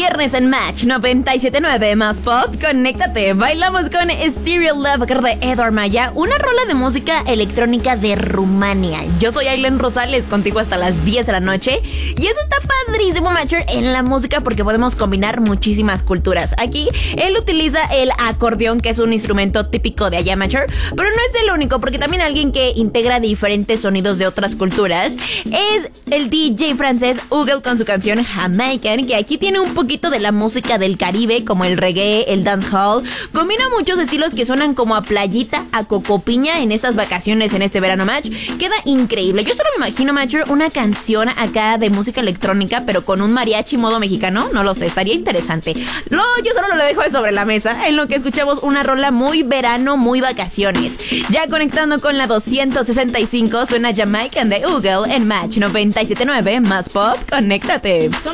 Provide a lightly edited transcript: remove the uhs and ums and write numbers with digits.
Viernes en Match 97.9 más pop. Conéctate, bailamos con Stereo Love de Edward Maya, una rola de música electrónica de Rumania. Yo soy Ailen Rosales, contigo hasta las 10 de la noche. Y eso está padrísimo, Matcher, en la música porque podemos combinar muchísimas culturas. Aquí él utiliza el acordeón, que es un instrumento típico de allá, Matcher, pero no es el único, porque también alguien que integra diferentes sonidos de otras culturas es el DJ francés Hugo con su canción Jamaican, que aquí tiene un poquito de la música del Caribe, como el reggae, el dancehall. Combina muchos estilos que suenan como a playita, a cocopiña en estas vacaciones, en este verano, Match. Queda increíble. Yo solo me imagino, Matcher, una canción acá de música electrónica, pero con un mariachi modo mexicano. No lo sé, estaría interesante. Yo solo lo dejo sobre la mesa, en lo que escuchamos una rola muy verano, muy vacaciones. Ya conectando con la 265, suena Jamaican de Hugo en Match 97.9 más pop. Conéctate.